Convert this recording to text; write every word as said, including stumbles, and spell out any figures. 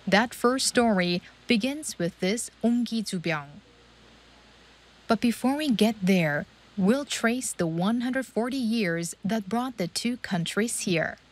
That first story begins with this 옹기주병. But before we get there, we'll trace the one hundred forty years that brought the two countries here.